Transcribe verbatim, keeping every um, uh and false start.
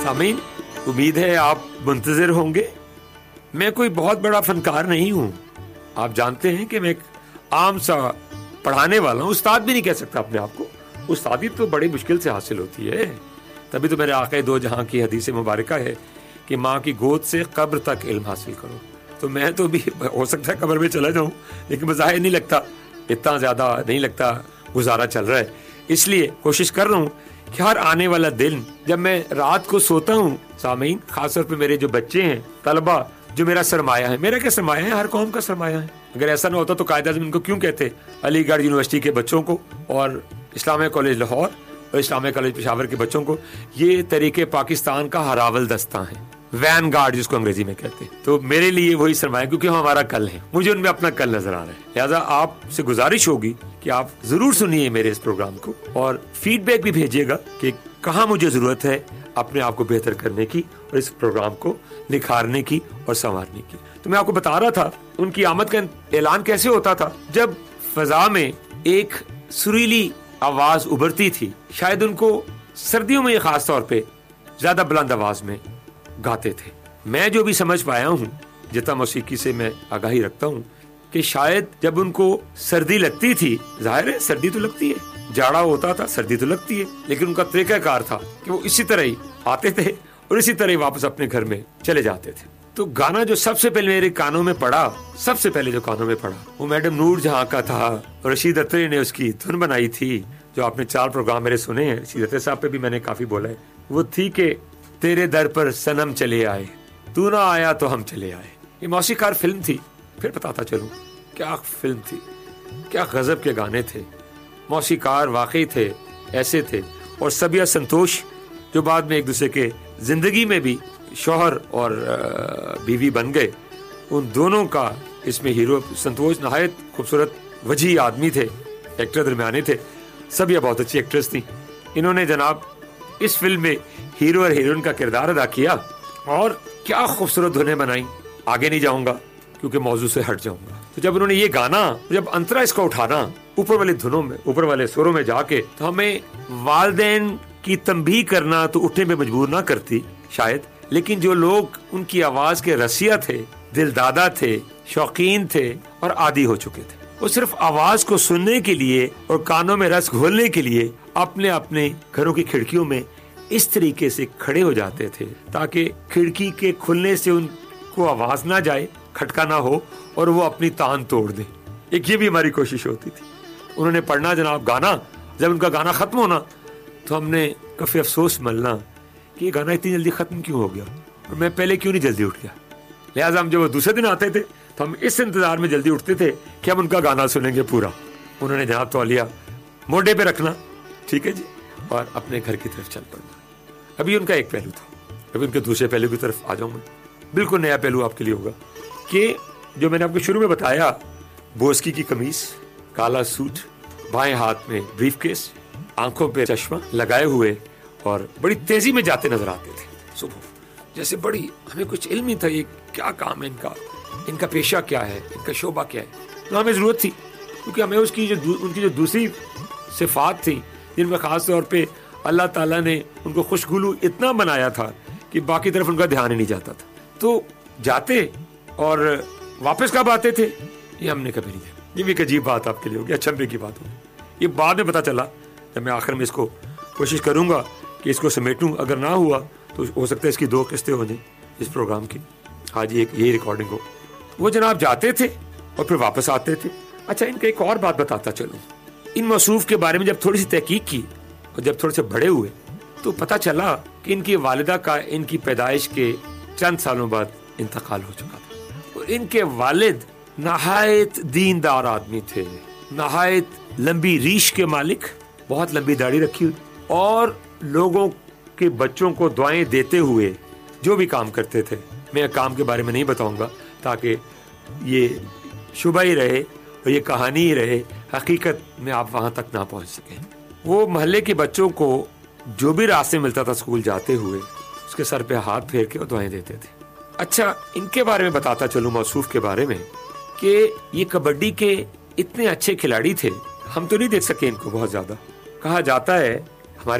سامعین، امید ہے آپ منتظر ہوں گے. میں کوئی بہت بڑا فنکار نہیں ہوں. آپ جانتے ہیں کہ میں ایک عام سا پڑھانے والا ہوں. استاد بھی نہیں کہہ سکتا اپنے آپ کو. استادی تو بڑی مشکل سے حاصل ہوتی ہے. تبھی تو میرے آقا دو جہاں کی حدیث مبارکہ ہے کہ ماں کی گود سے قبر تک علم حاصل کرو. تو میں تو بھی ہو سکتا ہے قبر میں چلا جاؤں، لیکن بظاہر نہیں لگتا، اتنا زیادہ نہیں لگتا گزارا چل رہا ہے. اس لیے کوشش کر رہا ہوں کہ ہر آنے والا دن جب میں رات کو سوتا ہوں، سامعین خاص طور پہ میرے جو بچے ہیں، طلبہ جو میرا سرمایہ ہے، میرا کیا سرمایہ ہے، ہر قوم کا سرمایہ ہے. اگر ایسا نہ ہوتا تو قائد اعظم ان کو کیوں کہتے؟ علی گڑھ یونیورسٹی کے بچوں کو اور اسلامیہ کالج لاہور اور اسلامیہ کالج پشاور کے بچوں کو یہ طریقے پاکستان کا ہراول دستہ ہیں، وین گارڈ جس کو انگریزی میں کہتے ہیں. تو میرے لیے وہی سرمایہ، کیونکہ وہ ہمارا کل ہے. مجھے ان میں اپنا کل نظر آ رہا ہے. لہٰذا آپ سے گزارش ہوگی کہ آپ ضرور سنیے میرے اس پروگرام کو اور فیڈ بیک بھی بھیجیے گا کہ کہاں مجھے ضرورت ہے اپنے آپ کو بہتر کرنے کی اور اس پروگرام کو نکھارنے کی اور سنوارنے کی. تو میں آپ کو بتا رہا تھا ان کی آمد کا اعلان کیسے ہوتا تھا. جب فضا میں ایک سریلی آواز ابھرتی تھی، شاید ان کو سردیوں میں یہ خاص طور پہ زیادہ بلند آواز میں گاتے تھے. میں جو بھی سمجھ پایا ہوں، جتنا موسیقی سے میں آگاہی رکھتا ہوں، کہ شاید جب ان کو سردی لگتی تھی، ظاہر ہے سردی تو لگتی ہے، جاڑا ہوتا تھا، سردی تو لگتی ہے، لیکن ان کا طریقہ کار تھا کہ وہ اسی طرح ہی آتے تھے اور اسی طرح ہی واپس اپنے گھر میں چلے جاتے تھے. تو گانا جو سب سے پہلے میرے کانوں میں پڑا، سب سے پہلے جو کانوں میں پڑا وہ میڈم نور جہاں کا تھا اور رشید اتری نے اس کی دھن بنائی تھی. جو آپ نے چار پروگرام میرے سنے ہیں، رشید اتری صاحب پہ بھی میں نے کافی بولا ہے. وہ تھی کہ تیرے در پر صنم چلے آئے، تو نہ آیا تو ہم چلے آئے. یہ موسیقار فلم تھی. پھر بتاتا چلوں کیا فلم تھی، کیا غضب کے گانے تھے. موسیقار واقعی تھے، ایسے تھے. اور سبیہ سنتوش جو بعد میں ایک دوسرے کے زندگی میں بھی شوہر اور بیوی بن گئے، ان دونوں کا اس میں ہیرو. سنتوش نہایت خوبصورت وجیح آدمی تھے، ایکٹر درمیانے تھے. سبیہ بہت اچھی ایکٹریس تھی. انہوں نے جناب اس فلم میں ہیرو اور ہیروئن کا کردار ادا کیا اور کیا خوبصورت دھنیں بنائیں. آگے نہیں جاؤں گا کیونکہ موضوع سے ہٹ جاؤں گا. تو جب انہوں نے یہ گانا، جب انترا اس کو اٹھانا اوپر والے دھنوں میں، اوپر والے سروں میں جا کے، تو ہمیں والدین کی تنبیہ کرنا تو اٹھنے میں مجبور نہ کرتی شاید، لیکن جو لوگ ان کی آواز کے رسیا تھے، دل دادا تھے، شوقین تھے اور عادی ہو چکے تھے، وہ صرف آواز کو سننے کے لیے اور کانوں میں رس گھولنے کے لیے اپنے اپنے گھروں کی کھڑکیوں میں اس طریقے سے کھڑے ہو جاتے تھے تاکہ کھڑکی کے کھلنے سے ان کو آواز نہ جائے، کھٹکا نہ ہو اور وہ اپنی تان توڑ دیں. ایک یہ بھی ہماری کوشش ہوتی تھی. انہوں نے پڑھنا جناب گانا، جب ان کا گانا ختم ہونا تو ہم نے کافی افسوس ملنا کہ یہ گانا اتنی جلدی ختم کیوں ہو گیا اور میں پہلے کیوں نہیں جلدی اٹھ گیا. لہٰذا ہم جب وہ دوسرے دن آتے تھے تو ہم اس انتظار میں جلدی اٹھتے تھے کہ ہم ان کا گانا سنیں گے پورا. انہوں نے جناب تولیہ موڈے پہ رکھنا، ٹھیک ہے جی، اور اپنے گھر کی طرف چل پڑنا. ابھی ان کا ایک پہلو تھا، ابھی ان کے دوسرے پہلو کی طرف آ جاؤں میں. بالکل نیا پہلو آپ کے لیے ہوگا کہ جو میں نے آپ کو شروع میں بتایا، بوسکی کی قمیص، کالا سوٹ، بائیں ہاتھ میں بریف کیس، آنکھوں پہ چشمہ لگائے ہوئے اور بڑی تیزی میں جاتے نظر آتے تھے صبح. جیسے بڑی ہمیں کچھ علم نہیں تھا یہ کیا کام ہے ان کا، ان کا پیشہ کیا ہے، ان کا شعبہ کیا ہے. تو ہمیں ضرورت تھی کیونکہ ہمیں اس کی جو ان کی جو دوسری صفات تھیں جن میں خاص طور پہ اللہ تعالیٰ نے ان کو خوشگلو اتنا بنایا تھا کہ باقی طرف ان کا دھیان ہی نہیں جاتا تھا. تو جاتے اور واپس کب آتے تھے یہ ہم نے کبھی نہیں دیکھا. یہ بھی ایک عجیب بات آپ کے لیے ہوگی، اچھمبے کی بات ہوگی. یہ بعد میں پتا چلا جب میں آخر میں اس کو کوشش کروں گا کہ اس کو سمیٹوں. اگر نہ ہوا تو ہو سکتا ہے اس کی دو قسطیں ہو جائیں اس پروگرام کی. آج ایک یہی ریکارڈنگ ہو. وہ جناب جاتے تھے اور پھر واپس آتے تھے. اچھا ان کا ایک اور بات بتاتا چلوں. ان موصوف کے بارے میں جب تھوڑی سی تحقیق کی اور جب تھوڑے سے بڑے ہوئے تو پتا چلا کہ ان کی والدہ کا ان کی پیدائش کے چند سالوں بعد انتقال ہو چکا تھا. اور ان کے والد نہایت دیندار آدمی تھے، نہایت لمبی ریش کے مالک، بہت لمبی داڑھی رکھی ہوئی اور لوگوں کے بچوں کو دعائیں دیتے ہوئے جو بھی کام کرتے تھے. میں کام کے بارے میں نہیں بتاؤں گا تاکہ یہ شبہ ہی رہے اور یہ کہانی ہی رہے، حقیقت میں آپ وہاں تک نہ پہنچ سکیں. وہ محلے کے بچوں کو جو بھی راستے ملتا تھا اسکول جاتے ہوئے اس کے سر پہ ہاتھ پھیر کے وہ دعائیں دیتے تھے. اچھا ان کے بارے میں بتاتا چلوں، موصوف کے بارے میں، کہ یہ کبڈی کے اتنے اچھے کھلاڑی تھے. ہم تو نہیں دیکھ سکے ان کو بہت زیادہ. کہا جاتا ہے